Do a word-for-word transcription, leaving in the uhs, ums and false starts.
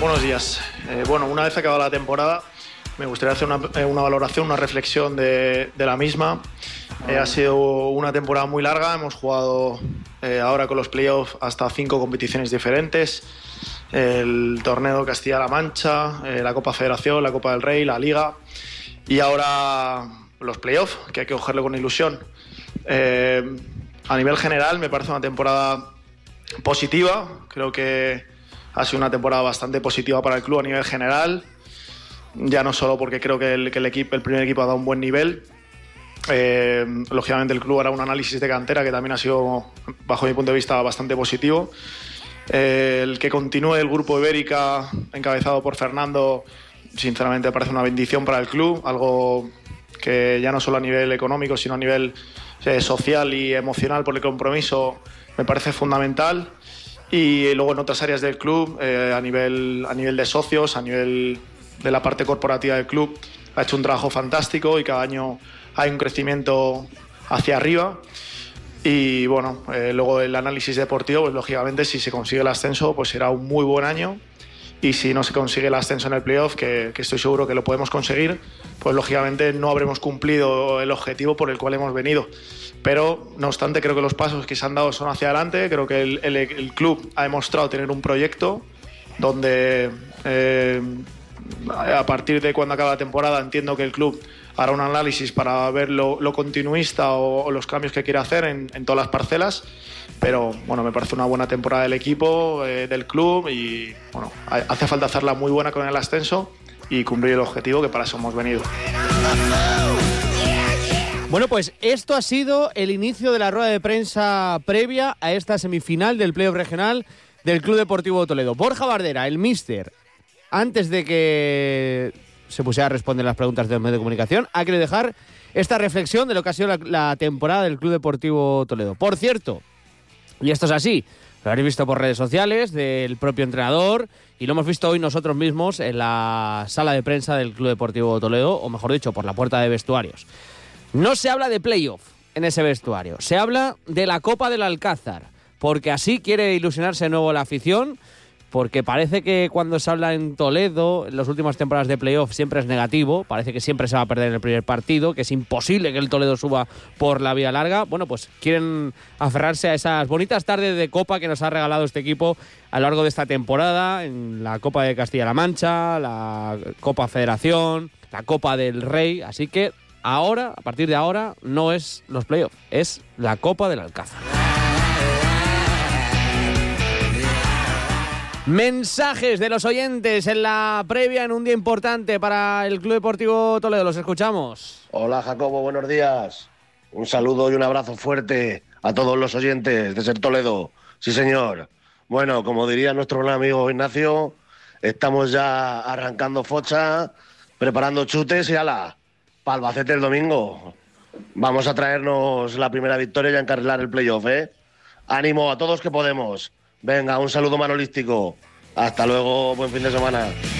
Buenos días. Eh, bueno, una vez acabada la temporada, me gustaría hacer una, eh, una valoración, una reflexión de, de la misma. Eh, ha sido una temporada muy larga, hemos jugado eh, ahora con los playoffs hasta cinco competiciones diferentes. El torneo de Castilla-La Mancha, eh, la Copa Federación, la Copa del Rey, la Liga y ahora los playoffs, que hay que cogerlo con ilusión. Eh, a nivel general me parece una temporada positiva, creo que ha sido una temporada bastante positiva para el club a nivel general, ya no solo porque creo que el, que el, equipo, el primer equipo ha dado un buen nivel. Eh, lógicamente el club hará un análisis de cantera que también ha sido, bajo mi punto de vista, bastante positivo. Eh, el que continúe el grupo Ibérica encabezado por Fernando, sinceramente parece una bendición para el club, algo que ya no solo a nivel económico sino a nivel eh, social y emocional por el compromiso me parece fundamental. Y luego en otras áreas del club, eh, a nivel, a nivel de socios, a nivel de la parte corporativa del club, ha hecho un trabajo fantástico y cada año hay un crecimiento hacia arriba. Y bueno, eh, luego el análisis deportivo, pues lógicamente si se consigue el ascenso, pues será un muy buen año. Y si no se consigue el ascenso en el playoff, que, que estoy seguro que lo podemos conseguir, pues lógicamente no habremos cumplido el objetivo por el cual hemos venido. Pero, no obstante, creo que los pasos que se han dado son hacia adelante. Creo que el, el, el club ha demostrado tener un proyecto donde, eh, a partir de cuando acabe la temporada, entiendo que el club hará un análisis para ver lo, lo continuista o, o los cambios que quiere hacer en, en todas las parcelas. Pero bueno, me parece una buena temporada del equipo, eh, del club, y bueno, hace falta hacerla muy buena con el ascenso y cumplir el objetivo, que para eso hemos venido. Bueno, pues esto ha sido el inicio de la rueda de prensa previa a esta semifinal del playoff regional del Club Deportivo Toledo. Borja Bardera, el míster, antes de que se pusiera a responder las preguntas de los medios de comunicación, ha querido dejar esta reflexión de lo que ha sido la, la temporada del Club Deportivo Toledo. Por cierto, y esto es así, lo habréis visto por redes sociales del propio entrenador y lo hemos visto hoy nosotros mismos en la sala de prensa del Club Deportivo Toledo, o mejor dicho, por la puerta de vestuarios. No se habla de playoff en ese vestuario, se habla de la Copa del Alcázar, porque así quiere ilusionarse de nuevo la afición, porque parece que cuando se habla en Toledo, en las últimas temporadas de playoff, siempre es negativo, parece que siempre se va a perder en el primer partido, que es imposible que el Toledo suba por la vía larga. Bueno, pues quieren aferrarse a esas bonitas tardes de Copa que nos ha regalado este equipo a lo largo de esta temporada, en la Copa de Castilla-La Mancha, la Copa Federación, la Copa del Rey, así que ahora, a partir de ahora, no es los playoffs, es la Copa del Alcázar. Mensajes de los oyentes en la previa, en un día importante para el Club Deportivo Toledo. Los escuchamos. Hola, Jacobo, buenos días. Un saludo y un abrazo fuerte a todos los oyentes de Ser Toledo. Sí, señor. Bueno, como diría nuestro gran amigo Ignacio, estamos ya arrancando focha, preparando chutes y ala, para Albacete el domingo. Vamos a traernos la primera victoria y a encarrilar el playoff, ¿eh? Ánimo a todos que podemos. Venga, un saludo manolístico. Hasta luego, buen fin de semana.